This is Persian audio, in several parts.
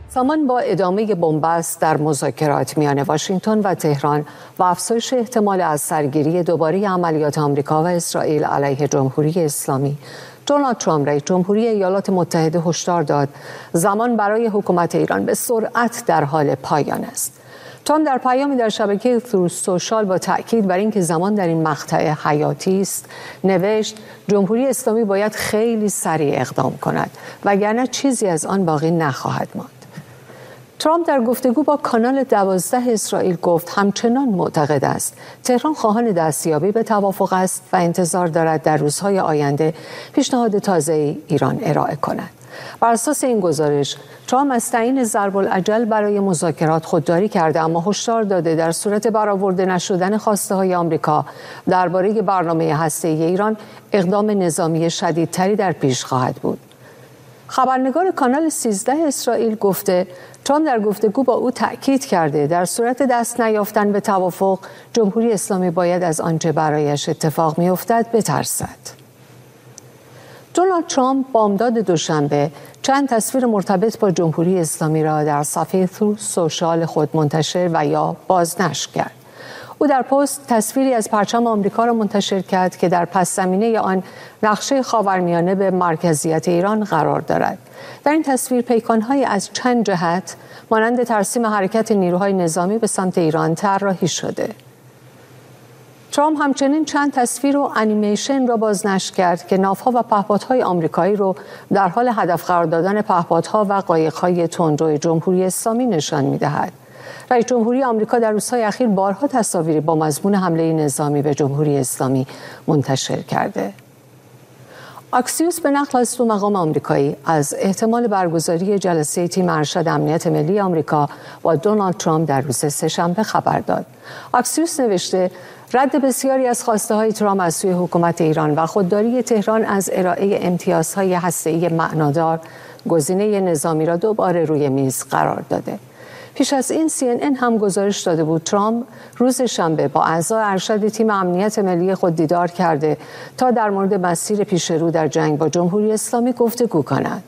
زمان با ادامه بنبست در مذاکرات میان واشنگتن و تهران و افزایش احتمال از سرگیری دوباره عملیات آمریکا و اسرائیل علیه جمهوری اسلامی، دونالد ترامپ رئیس جمهوری ایالات متحده هشدار داد زمان برای حکومت ایران به سرعت در حال پایان است. ترامپ در پیامی در شبکه تروث سوشال با تأکید بر اینکه زمان در این مقطع حیاتی است نوشت جمهوری اسلامی باید خیلی سریع اقدام کند وگرنه چیزی از آن باقی نخواهد ماند. ترامپ در گفتگو با کانال 12 اسرائیل گفت همچنان معتقد است تهران خواهان دستیابی به توافق است و انتظار دارد در روزهای آینده پیشنهاد تازه ایران ارائه کند. بر اساس این گزارش ترامپ از تعیین ضرب‌الاجل برای مذاکرات خودداری کرده، اما هشدار داده در صورت برآورده نشدن خواسته‌های آمریکا درباره برنامه هسته‌ای ایران اقدام نظامی شدیدتری در پیش خواهد بود. خبرنگار کانال 13 اسرائیل گفته ترامپ در گفتگو با او تأکید کرده در صورت دست نیافتن به توافق جمهوری اسلامی باید از آنچه برایش اتفاق می‌افتد بترسد. دونالد ترامپ بامداد دوشنبه چند تصویر مرتبط با جمهوری اسلامی را در صفحه تروث سوشال خود منتشر و یا بازنشر کرد. او در پست تصویری از پرچم آمریکا را منتشر کرد که در پس زمینه آن نقشه خاورمیانه به مرکزیت ایران قرار دارد. در این تصویر پیکان‌های از چند جهت مانند ترسیم حرکت نیروهای نظامی به سمت ایران طراحی شده. ترامپ همچنین چند تصویر و انیمیشن را بازنشر کرد که ناوها و پهپادهای آمریکایی را در حال هدف قرار دادن پهپادها و قایق‌های تندرو جمهوری اسلامی نشان می‌دهد. رئیس جمهوری آمریکا در روزهای اخیر بارها تصاویری با مضمون حمله نظامی به جمهوری اسلامی منتشر کرده. اکسیوس به نقل از دو مقام آمریکایی از احتمال برگزاری جلسه تیم ارشد امنیت ملی آمریکا با دونالد ترامپ در روز سه‌شنبه خبر داد. اکسیوس نوشته رد بسیاری از خواسته‌های ترامپ از سوی حکومت ایران و خودداری تهران از ارائه امتیازهای هسته‌ای معنادار گزینه نظامی را دوباره روی میز قرار داده. پیش از این CNN هم گزارش داده بود ترامپ روز شنبه با اعضای ارشد تیم امنیت ملی خود دیدار کرده تا در مورد مسیر پیش رو در جنگ با جمهوری اسلامی گفتگو کند.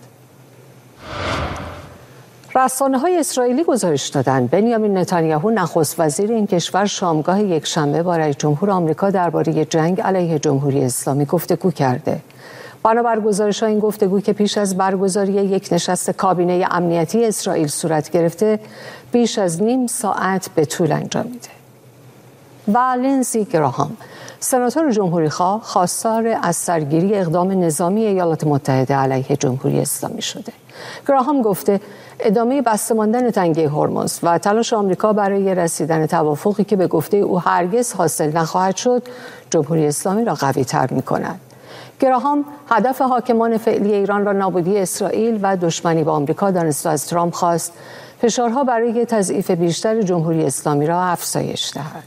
رسانه‌های اسرائیلی گزارش دادند بنیامین نتانیاهو نخست وزیر این کشور شامگاه یکشنبه با رئیس جمهور آمریکا درباره جنگ علیه جمهوری اسلامی گفتگو کرده. بنابر گزارش‌ها این گفتگو که پیش از برگزاری یک نشست کابینه امنیتی اسرائیل صورت گرفته بیش از نیم ساعت به طول انجامیده. و لینزی گراهام سناتور جمهوری‌خواه خواستار از سرگیری اقدام نظامی ایالات متحده علیه جمهوری اسلامی شده. گراهام گفته ادامه بسته ماندن تنگه هرمز و تلاش آمریکا برای رسیدن توافقی که به گفته او هرگز حاصل نخواهد شد جمهوری اسلامی را قوی‌تر می‌کند. گراهام هدف حاکمان فعلی ایران را نابودی اسرائیل و دشمنی با آمریکا دانست و از ترامپ خواست فشارها برای تضعیف بیشتر جمهوری اسلامی را افزایش دهد.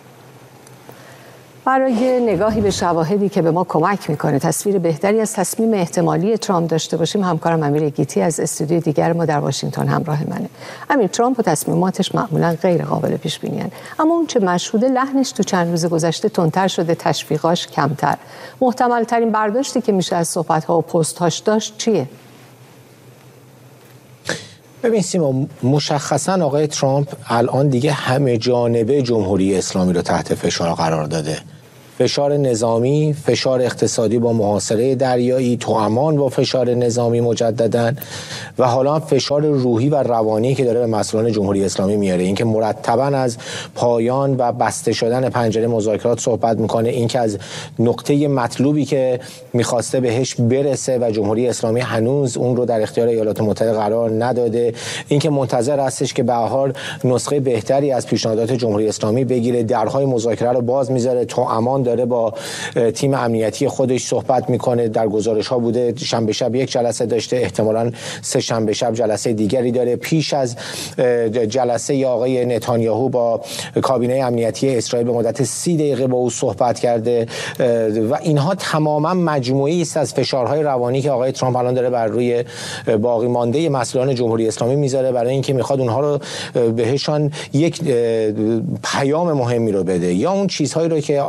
برای نگاهی به شواهدی که به ما کمک میکنه تصویر بهتری از تصمیم احتمالی ترامپ داشته باشیم همکارم امیر گیتی از استودیوی دیگر ما در واشنگتن همراه منه. امیر، ترامپ و تصمیماتش معمولا غیر قابل پیش بینی‌اند، اما اون چه مشهوده لحنش تو چند روز گذشته تندتر شده، تشویقاش کمتر. محتمل ترین برداشتی که میشه از صحبت‌ها و پست‌هاش داشت چیه؟ ببین سیما، مشخصا آقای ترامپ الان دیگه همه جانبه جمهوری اسلامی رو تحت فشار قرار داده. فشار نظامی، فشار اقتصادی با محاصره دریایی، توامان با فشار نظامی مجدداً و حالا فشار روحی و روانی که داره به مسئولان جمهوری اسلامی میاره. اینکه مرتباً از پایان و بسته شدن پنجره مذاکرات صحبت میکنه، اینکه از نقطه مطلوبی که میخواسته بهش برسه و جمهوری اسلامی هنوز اون رو در اختیار ایالات متحده قرار نداده، اینکه منتظر هستش که به هر حال نسخه بهتری از پیشنهادات جمهوری اسلامی بگیره، درهای مذاکره رو باز میذاره، توامان داره با تیم امنیتی خودش صحبت میکنه. در گزارش ها بوده شنبه شب یک جلسه داشته، احتمالاً سه شنبه شب جلسه دیگری داره. پیش از جلسه آقای نتانیاهو با کابینه امنیتی اسرائیل به مدت 30 دقیقه با او صحبت کرده و اینها تماما مجموعی است از فشارهای روانی که آقای ترامپ الان داره بر روی باقی مانده مسئولان جمهوری اسلامی میذاره، برای اینکه میخواد اونها رو بهشان یک پیام مهمی رو بده، یا اون چیزهایی رو که آقای ترامپ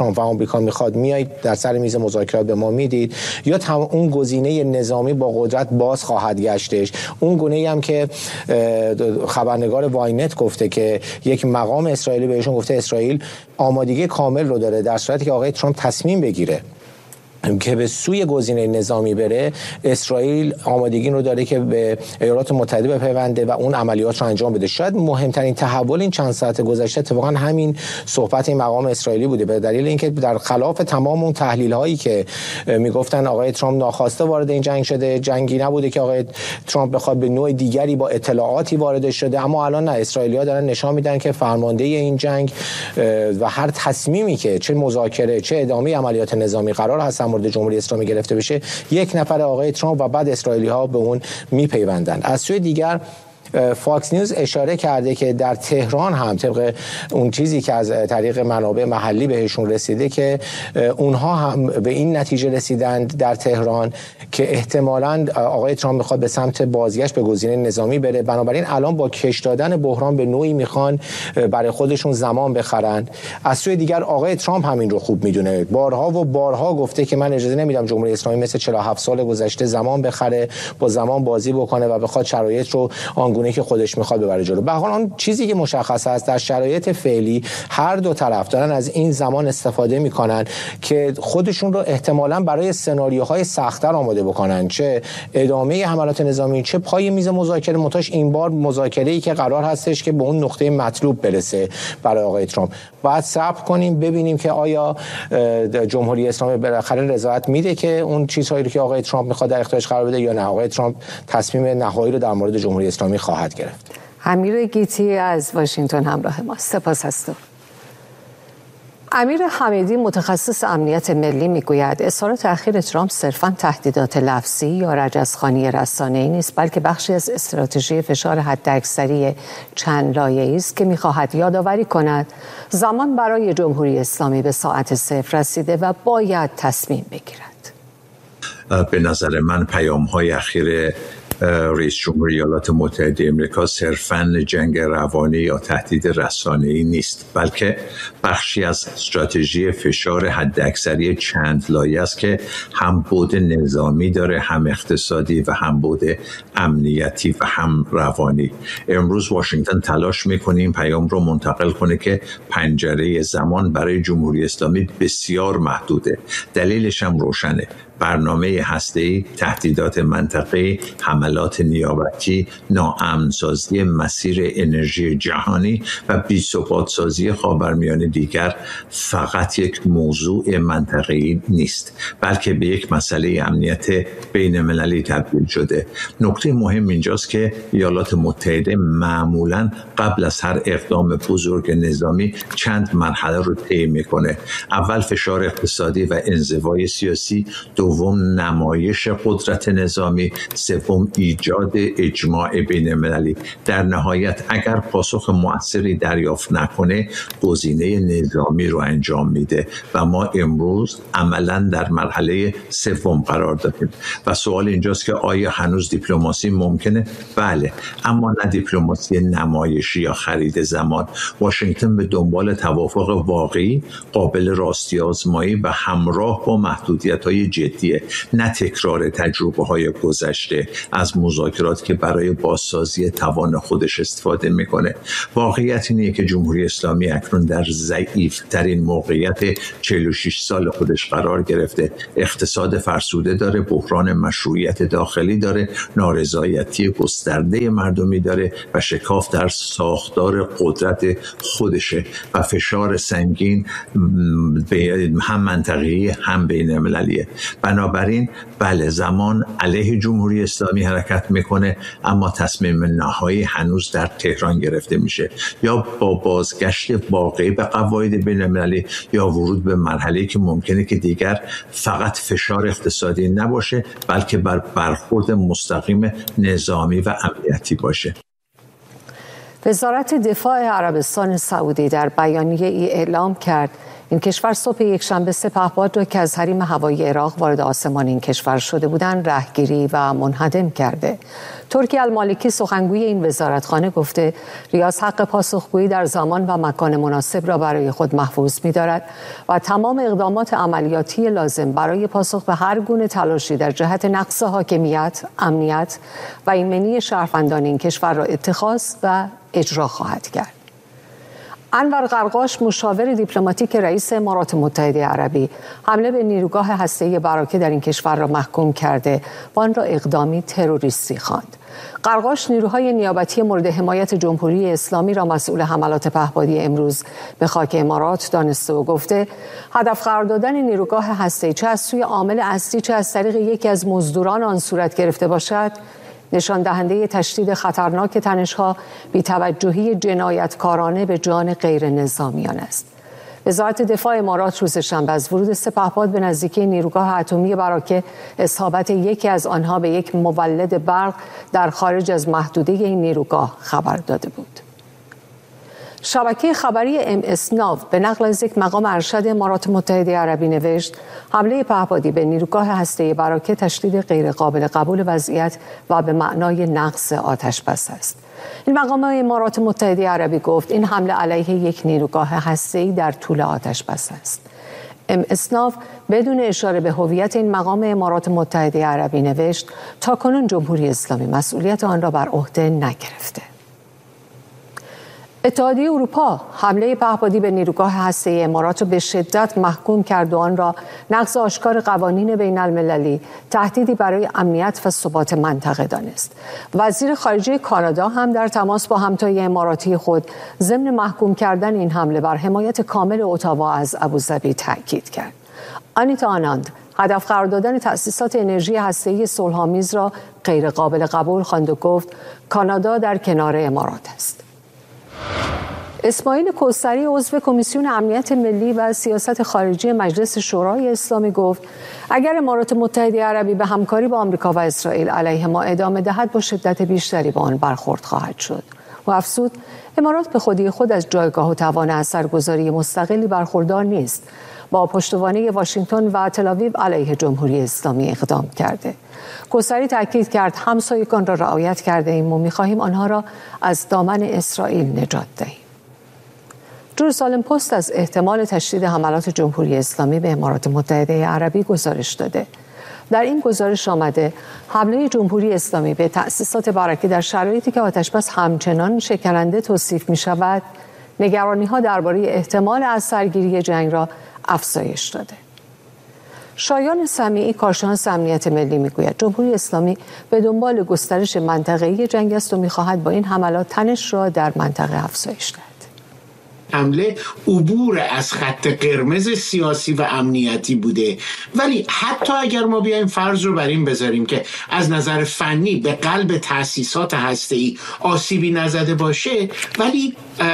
ترامپ و آمریکا میخواد میایید در سر میز مذاکرات به ما میدید، یا اون گزینه نظامی با قدرت باز خواهد گشتش. اون گونه‌ای هم که خبرنگار واینت گفته که یک مقام اسرائیلی بهشون گفته اسرائیل آمادگی کامل رو داره در صورتی که آقای ترامپ تصمیم بگیره که به سوی گزینه نظامی بره، اسرائیل آمادگی رو داره که به ایالات متحده بپیونده و اون عملیات رو انجام بده. شاید مهمترین تحول این چند ساعت گذشته اتفاقا همین صحبت این مقام اسرائیلی بوده، به دلیل اینکه در خلاف تمام اون تحلیل هایی که میگفتن آقای ترامپ ناخواسته وارد این جنگ شده، جنگی نبوده که آقای ترامپ بخواد، به نوع دیگری با اطلاعاتی وارد شده، اما الان نه، اسرائیلی‌ها دارن نشان میدن که فرمانده این جنگ و هر تصمیمی که چه مذاکره چه ادامه عملیات نظامی قرار هست مورد جمهوری اسلامی گرفته بشه، یک نفر آقای ترامپ و بعد اسرائیلی‌ها به اون میپیوندند. از سوی دیگر فاکس نیوز اشاره کرده که در تهران هم طبق اون چیزی که از طریق منابع محلی بهشون رسیده که اونها هم به این نتیجه رسیدند در تهران که احتمالاً آقای ترامپ میخواد به سمت بازگشت به گزینه نظامی بره، بنابراین الان با کش دادن بحران به نوعی میخوان برای خودشون زمان بخرن. از سوی دیگر آقای ترامپ همین رو خوب میدونه، بارها و بارها گفته که من اجازه نمیدم جمهوری اسلامی مثل 47 سال گذشته زمان بخره، با زمان بازی بکنه و بخواد شرایط رو آنگونه که خودش میخواد ببره جلو. به هر حال اون چیزی که مشخص است در شرایط فعلی هر دو طرف دارن از این زمان استفاده میکنن که خودشون رو احتمالاً برای سناریوهای سخت‌تر آماده بکنن، چه ادامه حملات نظامی چه پای میز مذاکره، متاش این بار مذاکره‌ای که قرار هستش که به اون نقطه مطلوب برسه برای آقای ترامپ. باید صبر کنیم ببینیم که آیا جمهوری اسلامی بالاخره رضایت میده که اون چیزهایی رو که آقای ترامپ میخواد در اختیارش قرار بده یا نه. آقای ترامپ تصمیم نهایی رو در مورد جمهوری اسلامی خواهد گرفت. امیر گیتی از واشنگتن همراه ما، سپاس از تو. امیر حمیدی متخصص امنیت ملی میگوید اظهار تأخیر ترامپ صرفاً تهدیدات لفظی یا رجزخوانی رسانه‌ای نیست، بلکه بخشی از استراتژی فشار حداکثری چند لایه‌ای است که می‌خواهد یادآوری کند زمان برای جمهوری اسلامی به ساعت صفر رسیده و باید تصمیم بگیرد. به نظر من پیام‌های اخیر رئیس جمهور ایالات متحده آمریکا صرفاً جنگ روانی یا تهدید رسانه‌ای نیست، بلکه بخشی از استراتژی فشار حداکثری چند لایه است که هم بعد نظامی داره، هم اقتصادی و هم بعد امنیتی و هم روانی. امروز واشنگتن تلاش می‌کنه این پیام رو منتقل کنه که پنجره زمان برای جمهوری اسلامی بسیار محدوده. دلیلش هم روشنه: برنامه هسته‌ای، تهدیدات منطقه‌ای، حملات نیابتی، ناامن‌سازی مسیر انرژی جهانی و بی‌ثبات‌سازی خاورمیانه دیگر فقط یک موضوع منطقه‌ای نیست، بلکه به یک مسئله امنیت بین‌المللی تبدیل شده. نکته مهم اینجاست که ایالات متحده معمولاً قبل از هر اقدام بزرگ نظامی چند مرحله رو طی می‌کنه. اول فشار اقتصادی و انزوای سیاسی، دوم نمایش قدرت نظامی، سوم ایجاد اجماع بین المللی. در نهایت اگر پاسخ مؤثری دریافت نکنه گزینه نظامی رو انجام میده و ما امروز عملاً در مرحله سوم قرار داریم و سوال اینجاست که آیا هنوز دیپلماسی ممکنه؟ بله، اما نه دیپلماسی نمایشی یا خرید زمان. واشنگتن به دنبال توافق واقعی، قابل راستی آزمایی و همراه با محدودیت‌های جدیه، نه تکرار تجربه‌های گذشته از مذاکرات که برای بازسازی توان خودش استفاده میکنه. واقعیت اینه که جمهوری اسلامی اکنون در ضعیف‌ترین موقعیت 46 سال خودش قرار گرفته. اقتصاد فرسوده داره، بحران مشروعیت داخلی داره، نارضایتی گسترده مردمی داره و شکاف در ساختار قدرت خودشه و فشار سنگین هم منطقه‌ای هم بین‌المللیه. بنابراین بله، زمان علیه جمهوری اسلامی حرکت میکنه، اما تصمیم نهایی هنوز در تهران گرفته میشه، یا با بازگشت واقعی به قواعد بین‌المللی یا ورود به مرحله‌ای که ممکنه که دیگر فقط فشار اقتصادی نباشه بلکه برخورد مستقیم نظامی و امنیتی باشه. وزارت دفاع عربستان سعودی در بیانیه ای اعلام کرد این کشور صبح یکشنبه سپهباد را که از حریم هوایی عراق وارد آسمان این کشور شده بودند رهگیری و منهدم کرده. ترکی المالکی سخنگوی این وزارتخانه گفته ریاض حق پاسخگویی در زمان و مکان مناسب را برای خود محفوظ می‌دارد و تمام اقدامات عملیاتی لازم برای پاسخ به هر گونه تلاشی در جهت نقض حاکمیت، امنیت و ایمنی شهروندان این کشور را اتخاذ و اجرا خواهد کرد. انور قرقاش مشاور دیپلماتیک رئیس امارات متحده عربی حمله به نیروگاه هسته‌ای براکه در این کشور را محکوم کرده و آن را اقدامی تروریستی خواند. قرقاش نیروهای نیابتی مورد حمایت جمهوری اسلامی را مسئول حملات پهپادی امروز به خاک امارات دانسته و گفته هدف قرار دادن نیروگاه هسته‌ای چه از سوی عامل اصلی چه از طریق یکی از مزدوران آن صورت گرفته باشد نشان دهنده تشدید خطرناک تنش‌ها، بی‌توجهی جنایتکارانه به جان غیر نظامیان است. وزارت دفاع امارات روز شنبه از ورود سپهباد به نزدیکی نیروگاه اتمی براکه اصابت یکی از آنها به یک مولد برق در خارج از محدوده این نیروگاه خبر داده بود. شبکه خبری MS ناو به نقل از یک مقام ارشد امارات متحده عربی نوشت حمله پهپادی به نیروگاه هسته‌ای براکه تشدید غیرقابل قبول وضعیت و به معنای نقض آتشبس است. این مقام امارات متحده عربی گفت این حمله علیه یک نیروگاه هسته‌ای در طول آتشبس است. MS ناو بدون اشاره به هویت این مقام امارات متحده عربی نوشت تاکنون جمهوری اسلامی مسئولیت آن را بر عهده نگرفته. اتحادیه اروپا حمله پهپادی به نیروگاه هسته‌ای امارات را به شدت محکوم کرد و آن را نقض آشکار قوانین بین المللی تهدیدی برای امنیت و ثبات منطقه دانست. وزیر خارجه کانادا هم در تماس با همتای اماراتی خود ضمن محکوم کردن این حمله بر حمایت کامل اتاوا از ابوظبی تاکید کرد. آنیتا آناند هدف قرار دادن تأسیسات انرژی هسته‌ای صلح‌آمیز را غیر قابل قبول خواند و گفت کانادا در کنار امارات است. اسماعیل کوثری عضو کمیسیون امنیت ملی و سیاست خارجی مجلس شورای اسلامی گفت اگر امارات متحده عربی به همکاری با آمریکا و اسرائیل علیه ما ادامه دهد با شدت بیشتری با آن برخورد خواهد شد. و افزود امارات به خودی خود از جایگاه و توان اثرگذاری مستقلی برخوردار نیست. با پشتوانه واشنگتن و تل‌آویو علیه جمهوری اسلامی اقدام کرده. کوثری تاکید کرد همسایگان را رعایت کرده ایم و می‌خواهیم آنها را از دامن اسرائیل نجات دهیم. جروسالم پست از احتمال تشدید حملات جمهوری اسلامی به امارات متحده عربی گزارش داده. در این گزارش آمده حمله جمهوری اسلامی به تأسیسات براکه در شرایطی که آتشبس همچنان شکننده توصیف می‌شود، نگرانی‌ها درباره احتمال از سرگیری جنگ را افزایش داده. شایان سمیعی کارشناس امنیت ملی میگوید جمهوری اسلامی به دنبال گسترش منطقه‌ای جنگ است و می‌خواهد با این حملات تنش را در منطقه افزایش دهد. حمله عبور از خط قرمز سیاسی و امنیتی بوده، ولی حتی اگر ما بیایم فرض رو بر این بذاریم که از نظر فنی به قلب تأسیسات هسته‌ای آسیبی نزده باشه، ولی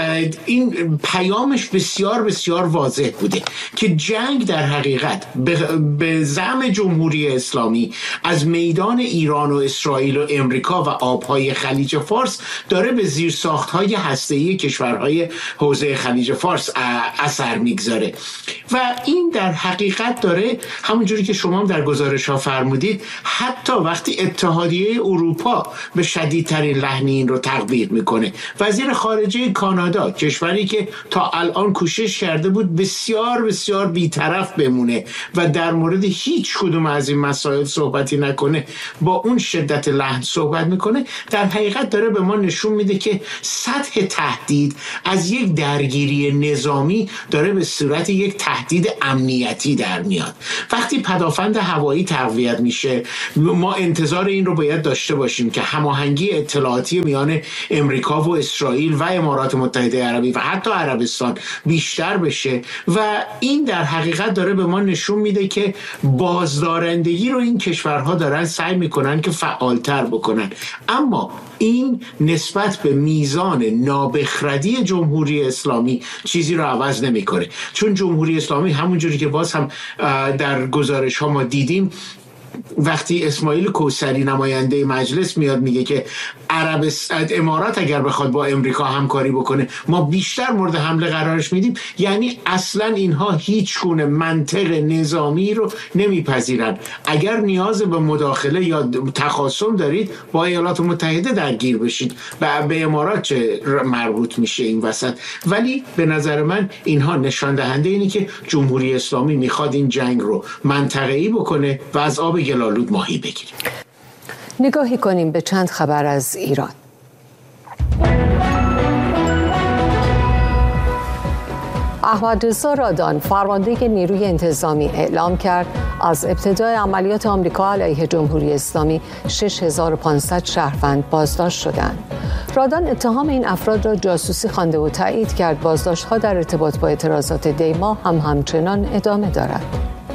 این پیامش بسیار بسیار واضح بوده که جنگ در حقیقت به زعم جمهوری اسلامی از میدان ایران و اسرائیل و امریکا و آبهای خلیج فارس داره به زیرساخت‌های هسته‌ای کشورهای حوزه خلیج فارس اثر میگذاره و این در حقیقت داره همونجوری که شما در گزارش ها فرمودید حتی وقتی اتحادیه اروپا به شدیدترین لحن این رو تقویت میکنه. وزیر خارجه کانادا، کشوری که تا الان کوشش کرده بود بسیار بسیار بی‌طرف بمونه و در مورد هیچ کدوم از این مسائل صحبتی نکنه، با اون شدت لحن صحبت میکنه، در حقیقت داره به ما نشون میده که سطح تهدید از یک درگیری نظامی داره به صورت یک تهدید امنیتی در میاد. وقتی پدافند هوایی تقویت میشه، ما انتظار این رو باید داشته باشیم که هماهنگی اطلاعاتی میان امریکا و اسرائیل و امارات متحده عربی و حتی عربستان بیشتر بشه و این در حقیقت داره به ما نشون میده که بازدارندگی رو این کشورها دارن سعی میکنن که فعالتر بکنن، اما این نسبت به میزان نابخردی جمهوری اسلامی چیزی رو عوض نمیکنه، چون جمهوری اسلامی همونجوری که باز هم در گزارش ها ما دیدیم وقتی اسماعیل کوثری نماینده مجلس میاد میگه که امارات اگر بخواد با امریکا همکاری بکنه ما بیشتر مورد حمله قرارش میدیم، یعنی اصلا اینها هیچ گونه منطق نظامی رو نمیپذیرن. اگر نیاز به مداخله یا تخاصم دارید با ایالات متحده درگیر بشید و به امارات چه مربوط میشه این وسط. ولی به نظر من اینها نشان دهنده اینه که جمهوری اسلامی میخواد این جنگ رو منطقه‌ای بکنه و از آب گلالود ماهی بگیره. نگاهی کنیم به چند خبر از ایران. احمد رضا رادان فرمانده نیروی انتظامی اعلام کرد از ابتدای عملیات آمریکا علیه جمهوری اسلامی 6500 شهروند بازداشت شدند. رادان اتهام این افراد را جاسوسی خوانده و تایید کرد بازداشت‌ها در ارتباط با اعتراضات دیما همچنان ادامه دارد.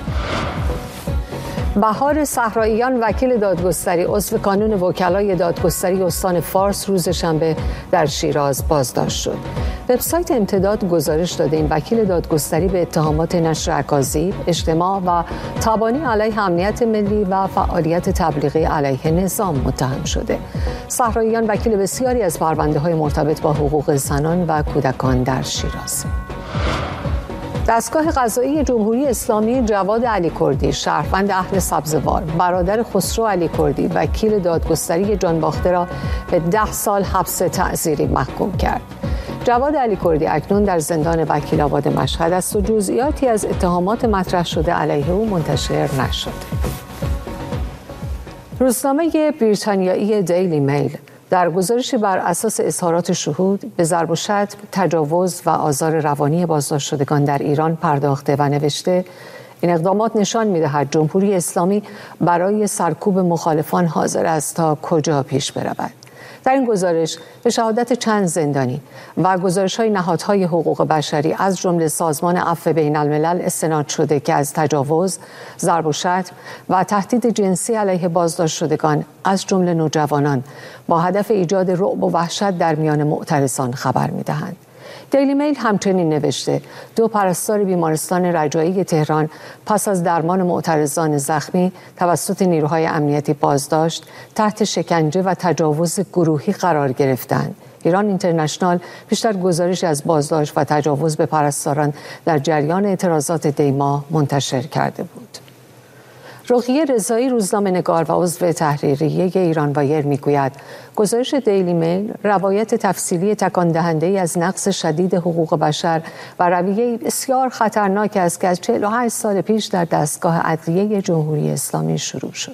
بهار صحراییان وکیل دادگستری عضو کانون وکلای دادگستری استان فارس روز شنبه در شیراز بازداشت شد. وبسایت امتداد گزارش داده این وکیل دادگستری به اتهامات نشر اکاذیب، اجتماع و تبانی علیه امنیت ملی و فعالیت تبلیغی علیه نظام متهم شده. صحراییان وکیل بسیاری از پرونده‌های مرتبط با حقوق زنان و کودکان در شیراز. دستگاه قضایی جمهوری اسلامی جواد علیکردی شهروند اهل سبزوار برادر خسرو علیکردی وکیل دادگستری جانباخته را به 10 سال حبس تعزیری محکوم کرد. جواد علیکردی اکنون در زندان وکیل‌آباد مشهد است و جزئیاتی از اتهامات مطرح شده علیه او منتشر نشد. روزنامه بریتانیایی دیلی میل در گزارشی بر اساس اظهارات شهود به ضرب و شتم، تجاوز و آزار روانی بازداشت شدگان در ایران پرداخته و نوشته این اقدامات نشان می‌دهد جمهوری اسلامی برای سرکوب مخالفان حاضر است تا کجا پیش برود. در این گزارش به شهادت چند زندانی و گزارش‌های نهادهای حقوق بشری از جمله سازمان عفو بین‌الملل استناد شده که از تجاوز، ضرب و شتم و تهدید جنسی علیه بازداشت شدگان از جمله نوجوانان با هدف ایجاد رعب و وحشت در میان معترضان خبر می‌دهند. دیلی میل همچنین نوشته 2 پرستار بیمارستان رجایی تهران پس از درمان معترضان زخمی توسط نیروهای امنیتی بازداشت، تحت شکنجه و تجاوز گروهی قرار گرفتند. ایران اینترنشنال پیشتر گزارش از بازداشت و تجاوز به پرستاران در جریان اعتراضات دیما منتشر کرده بود. رقیه رضایی روزنامه‌نگار و عضو تحریریه ایران وایر میگوید گزارش دیلی میل روایت تفصیلی تکان دهنده‌ای از نقض شدید حقوق بشر و رویه بسیار خطرناک است که از 48 سال پیش در دستگاه عدلیه جمهوری اسلامی شروع شده.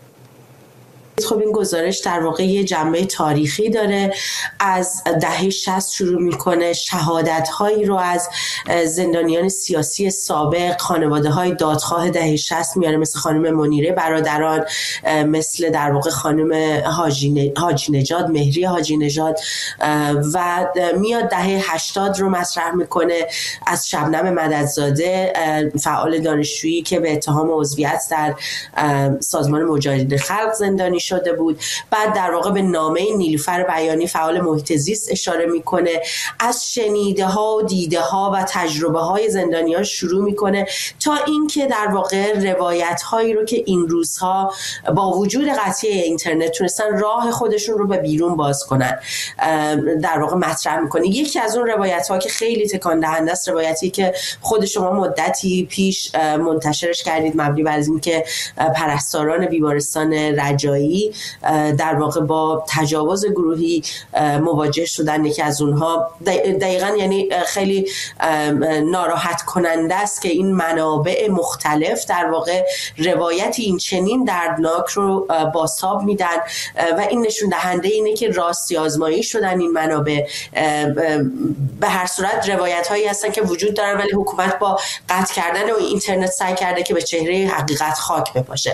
خب این گزارش در واقع یه جنبه تاریخی داره، از دهه 60 شروع میکنه، شهادت‌هایی رو از زندانیان سیاسی سابق، خانواده‌های دادخواه دهه 60 میاره، مثل خانم منیره برادران، مثل در واقع خانم حاجی نژاد، مهری حاجی نژاد، و میاد دهه 80 رو مطرح میکنه، از شبنم مددزاده فعال دانشجویی که به اتهام عضویت در سازمان مجاهدین خلق زندانی شده بود. بعد در واقع به نامه نیلوفر بیانی فعال محیط زیست اشاره میکنه، از شنیده ها و دیده ها و تجربه های زندانیان شروع میکنه تا اینکه در واقع روایت هایی رو که این روزها با وجود قطعی اینترنت تونستن راه خودشون رو به بیرون باز کنن در واقع مطرح میکنه. یکی از اون روایت ها که خیلی تکان دهنده است، روایتی که خود شما مدتی پیش منتشرش کردید، مبنی بر اینکه پرستاران بیمارستان رجایی در واقع با تجاوز گروهی مواجه شدن. یکی از اونها دقیقاً یعنی خیلی ناراحت کننده است که این منابع مختلف در واقع روایتی این چنین دردناک رو بازتاب میدن و این نشون دهنده اینه که راستی آزمایی شدن این منابع. به هر صورت روایت هایی هستن که وجود دارن ولی حکومت با قطع کردن و اینترنت سعی کرده که به چهره حقیقت خاک بپاشه.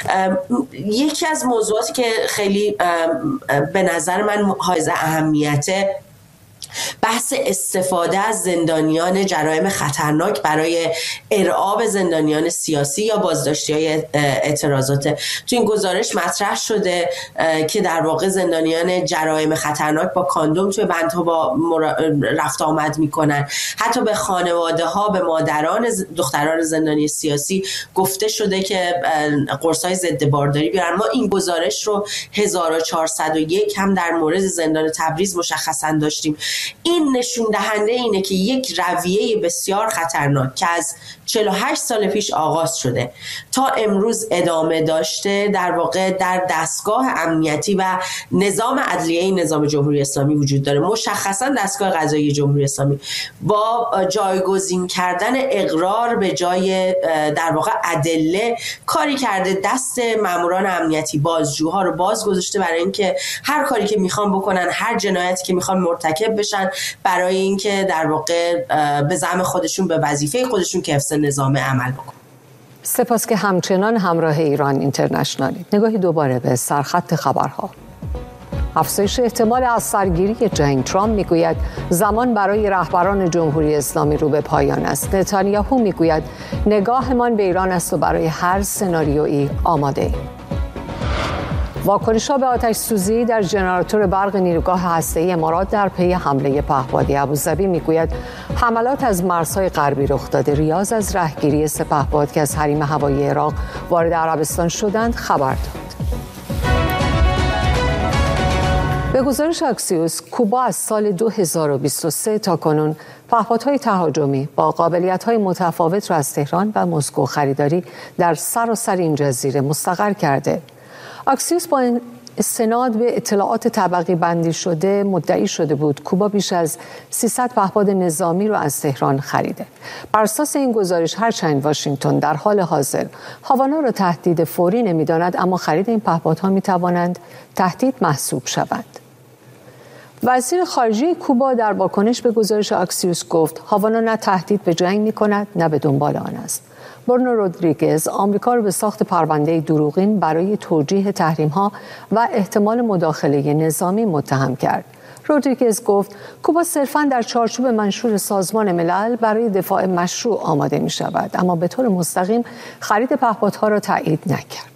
یکی از موضوعاتی که خیلی به نظر من حائز اهمیته بحث استفاده از زندانیان جرایم خطرناک برای ارعاب زندانیان سیاسی یا بازداشتی‌های اعتراضات. تو این گزارش مطرح شده که در واقع زندانیان جرایم خطرناک با کاندوم توی بندها با رفت آمد میکنن. حتی به خانواده ها، به مادران دختران زندانی سیاسی گفته شده که قرصای ضد بارداری بیارن. ما این گزارش رو 1401 هم در مورد زندان تبریز مشخصا داشتیم. این نشون دهنده اینه که یک رویه بسیار خطرناک که از 48 سال پیش آغاز شده تا امروز ادامه داشته، در واقع در دستگاه امنیتی و نظام عدلیه نظام جمهوری اسلامی وجود داره. مشخصا دستگاه قضایی جمهوری اسلامی با جایگزین کردن اقرار به جای در واقع ادله کاری کرده دست ماموران امنیتی، بازجوها رو باز گذاشته برای اینکه هر کاری که میخوان بکنن، هر جنایتی که میخوان مرتکب بشن، برای اینکه در واقع به زعم خودشون به وظیفه خودشون که حفظ نظام عمل بکنن. سپاس که همچنان همراه ایران اینترنشنالی. نگاهی دوباره به سرخط خبرها. افزایش احتمال از سرگیری جنگ. ترامپ میگوید زمان برای رهبران جمهوری اسلامی رو به پایان است. نتانیاهو میگوید نگاهمان به ایران است و برای هر سناریویی آماده ایم. واکنش‌ها به آتش سوزی در ژنراتور برق نیروگاه هسته‌ای امارات در پی حمله پهپادی. ابوظبی میگوید حملات از مرزهای غربی رخ داده. ریاض از رهگیری سپهبد که از حریم هوایی عراق وارد عربستان شدند خبر داد. به گزارش اکسیوس، کوبا از سال 2023 تا کنون پهپادهای تهاجمی با قابلیت‌های متفاوت را از تهران و مسکو خریداری در سراسر این جزیره مستقر کرده. اکسیوس با استناد به اطلاعات طبقی بندی شده مدعی شده بود کوبا بیش از 300 پهپاد نظامی را از تهران خریده. بر اساس این گزارش هرچند واشنگتن در حال حاضر هاوانا را تهدید فوری نمی‌داند، اما خرید این پهپادها می‌توانند تهدید محسوب شوند. وزیر خارجه کوبا در واکنش به گزارش اکسیوس گفت هاوانا نه تهدید به جنگ می‌کند نه به دنبال آن است. برونو رودریگز آمریکا را به ساخت پرونده دروغین برای توجیه تحریم‌ها و احتمال مداخله نظامی متهم کرد. رودریگز گفت کوبا صرفاً در چارچوب منشور سازمان ملل برای دفاع مشروع آماده می‌شود، اما به طور مستقیم خرید پهپادها را تایید نکرد.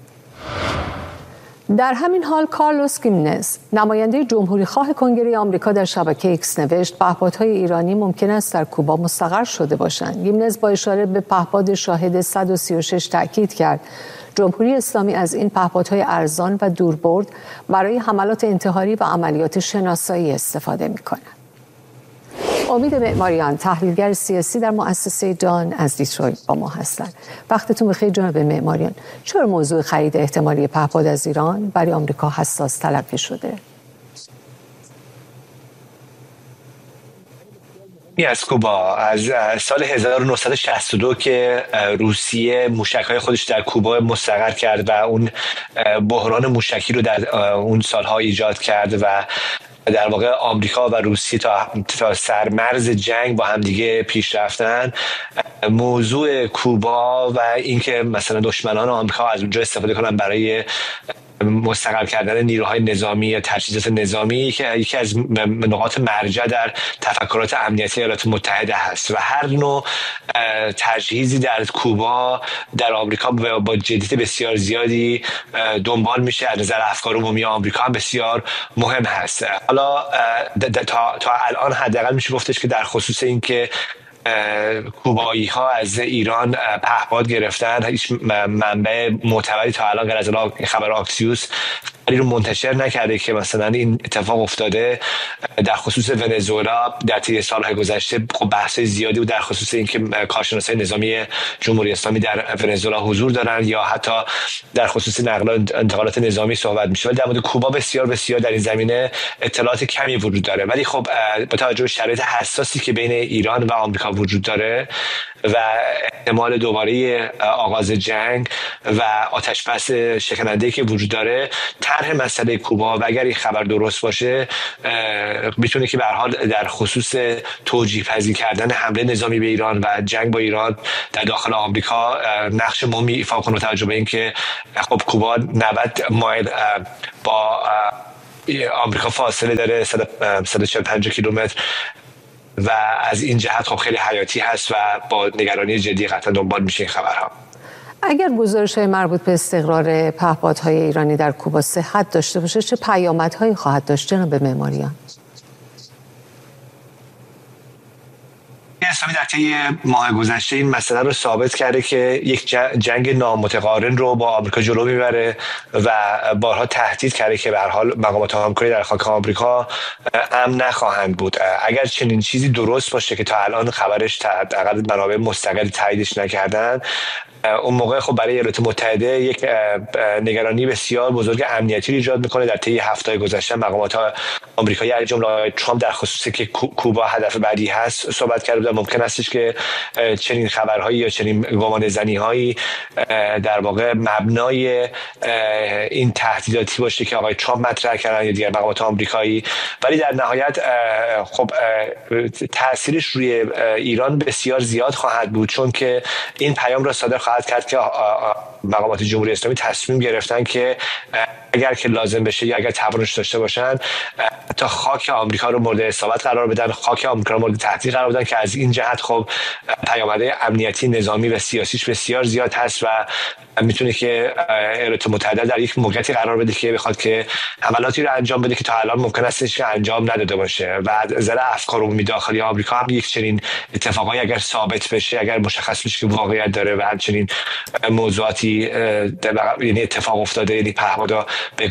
در همین حال کارلوس گیمنز، نماینده جمهوری‌خواه کنگره آمریکا، در شبکه ایکس نوشت پهپادهای ایرانی ممکن است در کوبا مستقر شده باشند. گیمنز با اشاره به پهپاد شاهد 136 تاکید کرد جمهوری اسلامی از این پهپادهای ارزان و دوربرد برای حملات انتحاری و عملیات شناسایی استفاده می‌کند. امید معماریان، تحلیلگر سیاسی در مؤسسه دان از دیترویت با ما هستند. وقتتون بخیر جناب معماریان. چرا موضوع خرید احتمالی پهپاد از ایران برای آمریکا حساس تلقی شده؟ از کوبا از سال 1962 که روسیه موشک‌های خودش در کوبا مستقر کرد و اون بحران موشکی رو در اون سالها ایجاد کرد و در واقع آمریکا و روسیه تا سرمرز جنگ با همدیگه پیش رفتن. موضوع کوبا و اینکه مثلا دشمنان آمریکا از اونجا استفاده کنن برای مستقر کردن نیروهای نظامی یا تجهیزات نظامی که یکی از نقاط مرجع در تفکرات امنیتی ایالات متحده هست و هر نوع تجهیزی در کوبا در آمریکا با جدیت بسیار زیادی دنبال میشه. از نظر افکار عمومی آمریکا هم بسیار مهم هست. حالا تا الان حداقل میشه گفتش که در خصوص اینکه کوبایی ها از ایران پهپاد گرفتن، هیچ منبع معتبری تا الان غیر از خبر اکسیوس رو منتشر نکرده که مثلا این اتفاق افتاده. در خصوص ونزوئلا در طی سالهای گذشته بحث زیادی بود در خصوص اینکه کارشناسای نظامی جمهوری اسلامی در ونزوئلا حضور دارن یا حتی در خصوص نقل و انتقالات نظامی صحبت میشه. ولی در مورد کوبا بسیار در این زمینه اطلاعات کمی وجود داره. ولی خب با توجه به شرایط حساسی که بین ایران و آمریکا وجود داره و احتمال دوباره آغاز جنگ و آتش‌بس شکننده که وجود داره، طرح مسئله کوبا و اگر این خبر درست باشه میتونه که به هر حال در خصوص توجیه پذیر کردن حمله نظامی به ایران و جنگ با ایران در داخل آمریکا نقش مهمی ایفا کنه. توجه به اینکه خب کوبا 90 مایل با آمریکا فاصله داره 145 کیلومتر و از این جهت خب خیلی حیاتی هست و با نگرانی جدی قطعا دنبال میشه این خبرها. اگر گزارش‌های مربوط به استقرار پهپادهای ایرانی در کوبا صحت داشته باشه چه پیامدهایی خواهد داشت جناب معماریان؟ اسلامی در طی ماه گذشته این مسئله رو ثابت کرده که یک جنگ نامتقارن رو با آمریکا جلو میبره و بارها تهدید کرده که به هر حال مقامات همکاری در خاک آمریکا امن نخواهند بود. اگر چنین چیزی درست باشه که تا الان خبرش حداقل منابع مستقلی تاییدش نکردن، اون موقع خب برای ایالات متحده یک نگرانی بسیار بزرگ امنیتی ایجاد میکنه. در طی هفته‌های گذشته مقامات آمریکایی از جمله آقای ترامپ در خصوصی که کوبا هدف بعدی هست صحبت کرده بودن. ممکن استش که چنین خبرهایی یا چنین گمانه‌زنی‌هایی در واقع مبنای این تهدیداتی باشه که آقای ترامپ مطرح کردن یا دیگر مقامات آمریکایی، ولی در نهایت خب تاثیرش روی ایران بسیار زیاد خواهد بود، چون که این پیام را صادر خواهد کرد که مقامات جمهوری اسلامی تصمیم گرفتن که اگر که لازم بشه یا اگر توانش داشته باشن تا خاک آمریکا رو مورد اصابت قرار بدن، خاک آمریکا رو مورد تهدید قرار بدن، که از این جهت خب پیامدهای امنیتی، نظامی و سیاسیش بسیار زیاد هست و میتونه که ایالات متحده در یک موقعیتی قرار بده که بخواد که حملاتی رو انجام بده که تا الان ممکن است که انجام نداده باشه. و از نظر افکار عمومی داخلی آمریکا هم یک چنین اتفاقایی اگر ثابت بشه، اگر مشخص بشه که واقعیت داره و همچنین موضوعاتی یعنی اتفاق افتاده، یعنی پهپادها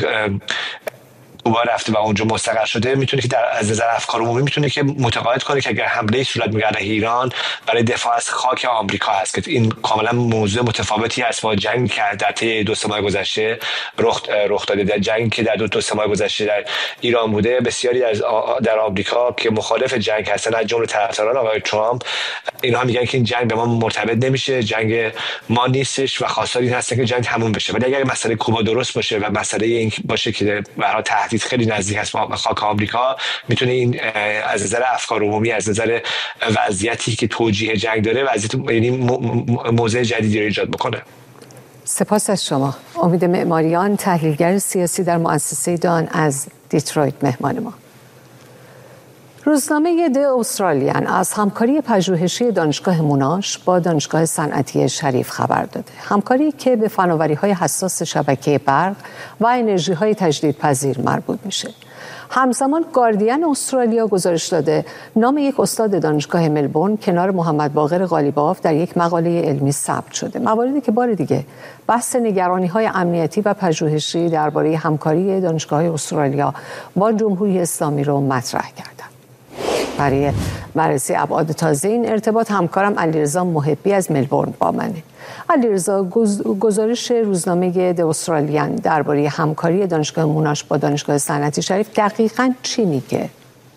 کوبا رفته و اونجا مستقر شده، میتونه که از نظر افکار عمومی میتونه که متقاعد کنه که اگر حمله صورت میگیره علیه ایران برای دفاع از خاک آمریکا هست، که این کاملا موضوع متفاوتی است با جنگی که در طی 2 ماه گذشته رخ داده. در جنگی که در 2 ماه گذشته در ایران بوده، بسیاری در آمریکا که مخالف جنگ هستن از جمله طرفداران آقای ترامپ، اینها میگن که این جنگ به ما مرتبط نمیشه، جنگ ما نیستش و خواستار این هست که جنگ تموم بشه. ولی اگر مسئله کوبا درست باشه و مسئله این باشه که برای تهدید خیلی نزدیک است با خاک آمریکا، میتونه این از نظر افکار عمومی، از نظر وضعیتی که توجیه جنگ داره، وضعیت یعنی موضع جدیدی رو ایجاد بکنه. سپاس از شما. امید معماریان، تحلیلگر سیاسی در مؤسسه دان از دیترویت مهمان ما. روزنامه د استرالیان از همکاری پژوهشی دانشگاه موناش با دانشگاه صنعتی شریف خبر داده. همکاری که به فناوری‌های حساس شبکه برق و انرژی‌های تجدیدپذیر مربوط میشه. همزمان گاردین استرالیا گزارش داده نام یک استاد دانشگاه ملبورن کنار محمد باقر قالیباف در یک مقاله علمی ثبت شده. مواردی که بار دیگه بحث نگرانی‌های امنیتی و پژوهشی درباره همکاری دانشگاه‌های استرالیا با جمهوری اسلامی رو مطرح کردند. برای بررسی ابعاد تازه این ارتباط همکارم علیرضا محبی از ملبورن با منه. علیرضا، گزارش روزنامه د استرالیان درباره همکاری دانشگاه موناش با دانشگاه صنعتی شریف دقیقاً چی میگه؟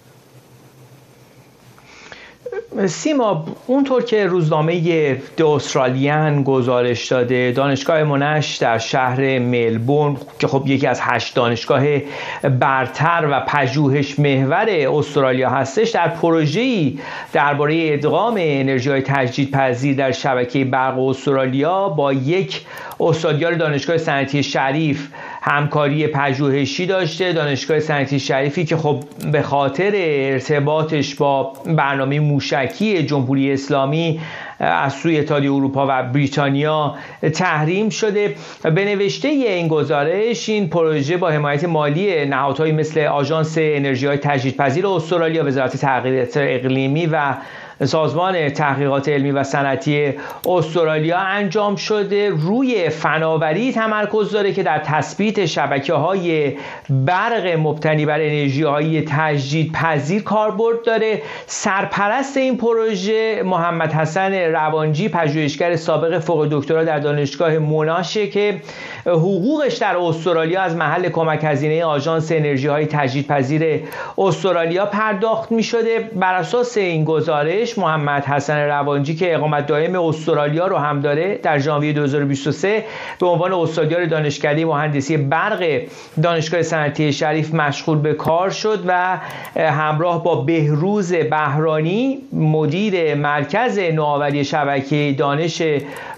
سیما، اونطور که روزنامه د استرالیان گزارش داده، دانشگاه موناش در شهر ملبورن که خب یکی از 8 دانشگاه برتر و پژوهش محور استرالیا هستش، در پروژه‌ای درباره ادغام انرژی‌های تجدیدپذیر در شبکه برق استرالیا با یک استادیار دانشگاه صنعتی شریف همکاری پژوهشی داشته. دانشگاه صنعتی شریفی که خب به خاطر ارتباطش با برنامه موشکی جمهوری اسلامی از سوی اتحادیه اروپا و بریتانیا تحریم شده. به نوشته این گزارش، این پروژه با حمایت مالی نهادهایی مثل آژانس انرژی‌های تجدیدپذیر استرالیا، وزارت تغییرات اقلیمی و سازمان تحقیقات علمی و صنعتی استرالیا انجام شده. روی فناوری تمرکز داره که در تثبیت شبکه‌های برق مبتنی بر انرژی‌های تجدیدپذیر کاربرد داره. سرپرست این پروژه محمد حسن روانجی، پژوهشگر سابق فوق دکترا در دانشگاه موناشه که حقوقش در استرالیا از محل کمک هزینه آژانس انرژی‌های تجدیدپذیر استرالیا پرداخت می‌شده. بر اساس این گزارش، محمد حسن روانجی که اقامت دائم استرالیا رو هم داره، در ژانویه 2023 به عنوان استادیار دانشکده مهندسی برق دانشگاه صنعتی شریف مشغول به کار شد و همراه با بهروز بهرانی، مدیر مرکز نوآوری شبکه دانش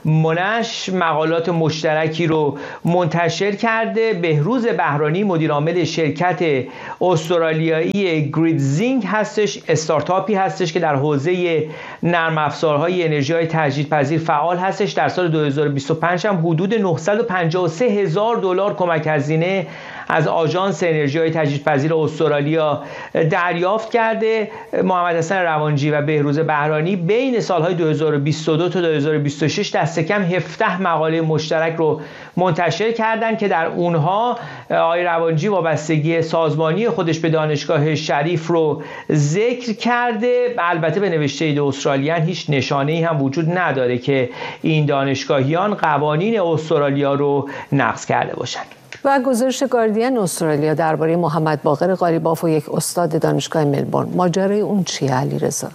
منش مقالات مشترکی رو منتشر کرده. بهروز بهرانی مدیر عامل شرکت استرالیایی گریدزینگ هستش، استارتاپی هستش که در حوزه نرم افزارهای انرژی‌های تجدیدپذیر فعال هستش. در سال 2025 هم حدود $953,000 کمک هزینه از آژانس انرژی‌های تجدیدپذیر استرالیا دریافت کرده. محمد حسن روانجی و بهروز بهرانی بین سالهای 2022 تا 2026 دست کم 17 مقاله مشترک رو منتشر کردند که در اونها آقای روانجی وابستگی سازمانی خودش به دانشگاه شریف رو ذکر کرده. البته به نوشته استرالیان هیچ نشانه‌ای هم وجود نداره که این دانشگاهیان قوانین استرالیا رو نقض کرده باشند. و گزارش گاردین استرالیا درباره محمد باقر قالیباف و یک استاد دانشگاه ملبورن، ماجرای اون چیه علیرضا؟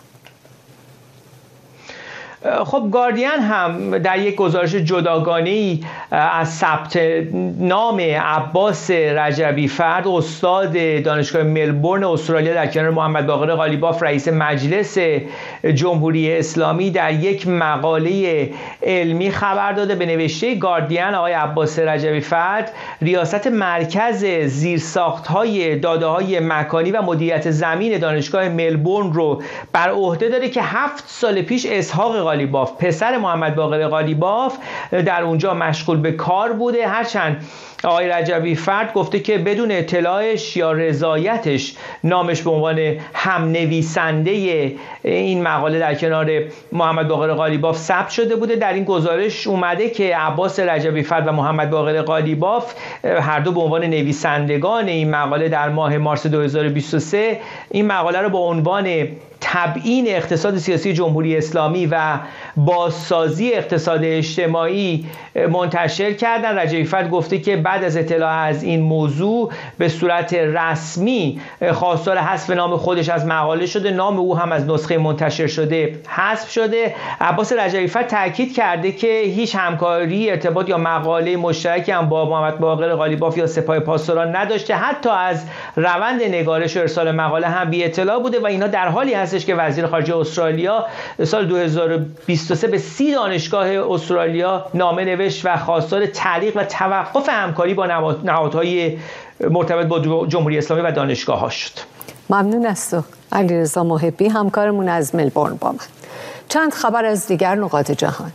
خب گاردین هم در یک گزارش جداگانه‌ای از ثبت نام عباس رجبی فرد استاد دانشگاه ملبورن استرالیا در کنار محمد باقر قالیباف رئیس مجلس جمهوری اسلامی در یک مقاله علمی خبر داده. به نوشته گاردین آقای عباس رجبی فرد ریاست مرکز زیرساخت‌های داده‌های مکانی و مدیریت زمین دانشگاه ملبورن رو بر عهده داره که 7 سال پیش اسحاق قالیباف پسر محمد باقر قالیباف در اونجا مشغول به کار بوده. هرچند آقای رجبی فرد گفته که بدون اطلاعش یا رضایتش نامش به عنوان هم نویسنده این مقاله در کنار محمد باقر قالیباف ثبت شده بوده. در این گزارش اومده که عباس رجبی فرد و محمد باقر قالیباف هر دو به عنوان نویسندگان این مقاله در ماه مارس 2023 این مقاله رو با عنوان تبیین اقتصاد سیاسی جمهوری اسلامی و بازسازی اقتصاد اجتماعی منتشر کردن. رجبی فرد گفته که بعد از اطلاع از این موضوع به صورت رسمی خواستار حذف نام خودش از مقاله شده، نام او هم از نسخه منتشر شده حذف شده. عباس رجبی فرد تاکید کرده که هیچ همکاری، ارتباط یا مقاله مشترکی هم با محمد باقر قالیباف یا سپاه پاسداران نداشته. حتی از روند نگارش و ارسال مقاله هم بی اطلاع بوده و اینا در حالی هستش که وزیر خارجه استرالیا سال 2023 به 30 دانشگاه استرالیا نامه نوشت و خواستار تعلیق و توقف همکاری با نهادهای مرتبط با جمهوری اسلامی و دانشگاه‌ها شد. ممنون از تو علیرضا محبی، همکارمون از ملبورن با من. چند خبر از دیگر نقاط جهان.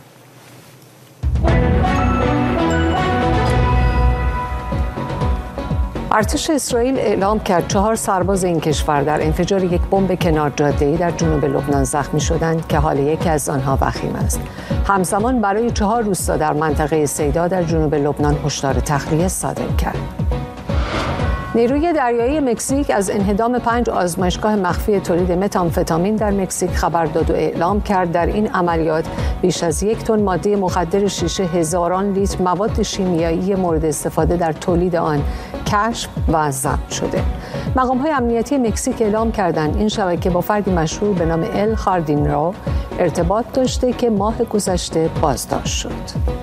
ارتش اسرائیل اعلام کرد 4 سرباز این کشور در انفجار یک بمب کنار جاده‌ای در جنوب لبنان زخمی شدند که حال یکی از آنها وخیم است. همزمان برای 4 روستا در منطقه سیدا در جنوب لبنان هشدار تخلیه صادر کرد. نیروی دریایی مکزیک از انهدام 5 آزمایشگاه مخفی تولید متامفتامین در مکزیک خبر داد و اعلام کرد در این عملیات بیش از 1 تن ماده مخدر شیشه هزاران لیتر مواد شیمیایی مورد استفاده در تولید آن کشف و ضبط شده. مقام‌های امنیتی مکزیک اعلام کردند این شبکه با فردی مشهور به نام ال خاردینرو ارتباط داشته که ماه گذشته بازداشت شد.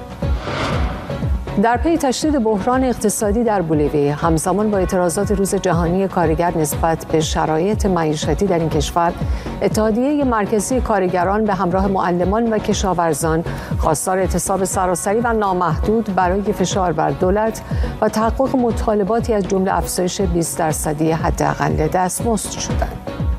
در پی تشدید بحران اقتصادی در بولیوی همزمان با اعتراضات روز جهانی کارگر نسبت به شرایط معیشتی در این کشور، اتحادیه مرکزی کارگران به همراه معلمان و کشاورزان خواستار اعتصاب سراسری و نامحدود برای فشار بر دولت و تحقق مطالباتی از جمله افزایش 20% حداقل دستمزد شدند.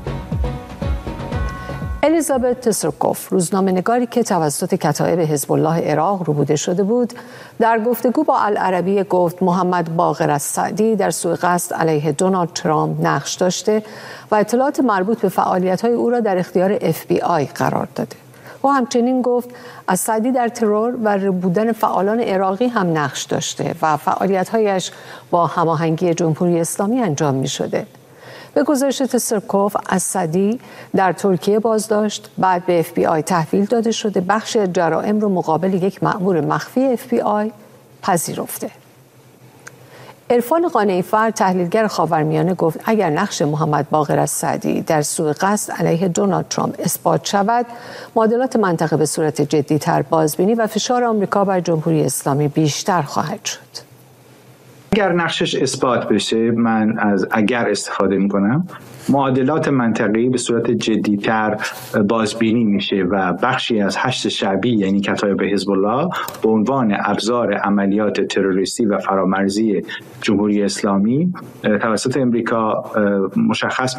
الیزابت تسرکوف، روزنامه‌نگاری که توسط کتایب حزب الله عراق ربوده شده بود، در گفتگو با العربیه گفت محمد باقر السعدی در سوء قصد علیه دونالد ترامپ نقش داشته و اطلاعات مربوط به فعالیت‌های او را در اختیار FBI قرار داده. او همچنین گفت السعدی در ترور و ربودن فعالان عراقی هم نقش داشته و فعالیت‌هایش با هماهنگی جمهوری اسلامی انجام می‌شده. به گزارش تسرکوف، السعدی در ترکیه بازداشت، بعد به FBI تحویل داده شده، بخش جرائم رو مقابل یک مأمور مخفی FBI پذیرفته. عرفان قانعی‌فر، تحلیلگر خاورمیانه، گفت اگر نقش محمد باقر السعدی در سوء قصد علیه دونالد ترامپ اثبات شود، معادلات منطقه به صورت جدی‌تر بازبینی و فشار آمریکا بر جمهوری اسلامی بیشتر خواهد شد. اگر نقشش اثبات بشه، من از اگر استفاده میکنم، معادلات منطقی به صورت جدی‌تر بازبینی میشه و بخشی از هشت شعبی یعنی کتایب حزب الله به عنوان ابزار عملیات تروریستی و فرامرزی جمهوری اسلامی توسط امریکا مشخص